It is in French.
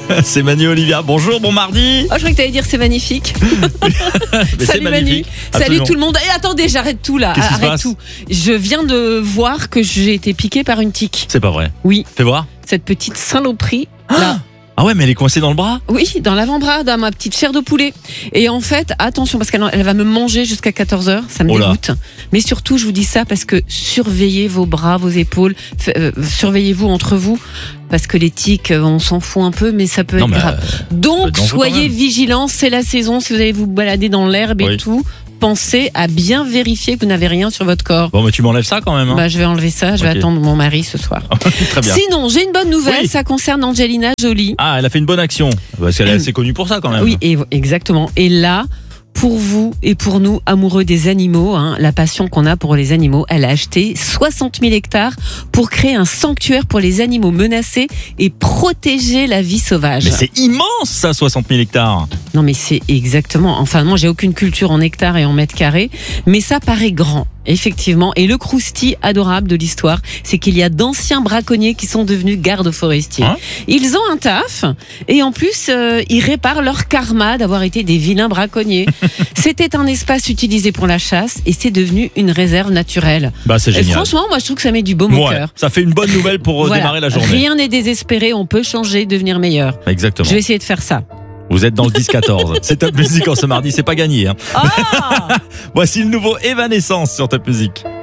C'est Manu et Olivia. Bonjour, bon mardi. Oh, je croyais que t'allais dire c'est magnifique. Mais Salut c'est magnifique. Manu. Salut Absolument. tout le monde. Et attendez, j'arrête tout là. Qu'est-ce qui se Arrête passe tout. Je viens de voir que j'ai été piquée par une tique. C'est pas vrai. Oui, Fais voir. cette petite saloperie là. Ah ouais, mais elle est coincée dans le bras. Oui, dans l'avant-bras, dans ma petite chair de poulet. Et en fait, attention, parce qu'elle va me manger jusqu'à 14h, ça me Oh là. dégoûte. Mais surtout, je vous dis ça parce que surveillez vos bras, vos épaules, surveillez-vous entre vous, parce que les tiques, on s'en fout un peu, mais ça peut Non, être mais, grave. ça peut Donc, être dangereux quand soyez même. vigilants, c'est la saison, si vous allez vous balader dans l'herbe et Oui. tout, pensez à bien vérifier que vous n'avez rien sur votre corps. Bon, mais tu m'enlèves ça quand même. Hein. Bah, je vais enlever ça, je vais Ok. attendre mon mari ce soir. Très bien. Sinon, j'ai une bonne nouvelle, Oui. ça concerne Angelina Jolie. Ah, elle a fait une bonne action. Parce qu'elle est assez connue pour ça quand même. Oui, exactement. Et là, pour vous et pour nous, amoureux des animaux, la passion qu'on a pour les animaux, elle a acheté 60 000 hectares pour créer un sanctuaire pour les animaux menacés et protéger la vie sauvage. Mais c'est immense ça, 60 000 hectares. Non mais c'est exactement, enfin moi j'ai aucune culture en hectares et en mètres carrés, mais ça paraît grand. Effectivement, et le croustille adorable de l'histoire, c'est qu'il y a d'anciens braconniers qui sont devenus gardes forestiers. Hein Ils ont un taf, et en plus, ils réparent leur karma d'avoir été des vilains braconniers. C'était un espace utilisé pour la chasse, et c'est devenu une réserve naturelle. Bah c'est Et génial. franchement, moi je trouve que ça met du baume au Ouais, cœur. ça fait une bonne nouvelle pour Voilà. démarrer la journée. Rien n'est désespéré, on peut changer, devenir meilleur. Exactement. Je vais essayer de faire ça. Vous êtes dans le 10-14. C'est Top Music en ce mardi, c'est pas gagné. Hein. Ah Voici le nouveau Evanescence sur Top Music.